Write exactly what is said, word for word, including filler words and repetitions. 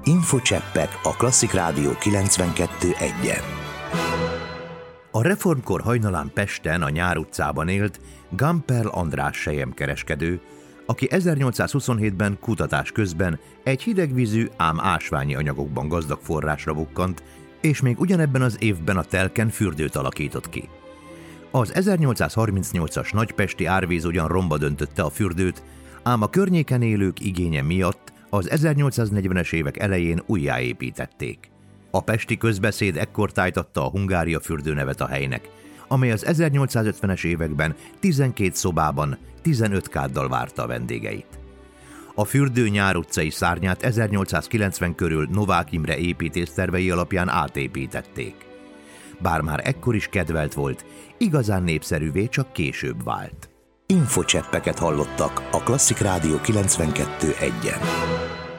Infocseppek a Klasszik Rádió kilencvenkettő egyen. A reformkor hajnalán Pesten, a Nyár utcában élt Gamperl András selyemkereskedő, aki ezernyolcszázhuszonhétben kutatás közben egy hidegvízű, ám ásványi anyagokban gazdag forrásra bukkant, és még ugyanebben az évben a telken fürdőt alakított ki. Az ezernyolcszázharmincnyolcas nagypesti árvíz ugyan romba döntötte a fürdőt, ám a környéken élők igénye miatt az ezernyolcszáznegyvenes évek elején újjáépítették. A pesti közbeszéd ekkor tájtatta a Hungária fürdő nevet a helynek, amely az ezernyolcszázötvenes években tizenkét szobában, tizenöt káddal várta a vendégeit. A fürdő Nyár utcai szárnyát ezernyolcszázkilencven körül Novák Imre építésztervei alapján átépítették. Bár már ekkor is kedvelt volt, igazán népszerűvé csak később vált. Infocseppeket hallottak a Klasszik Rádió kilencvenkettő egyen.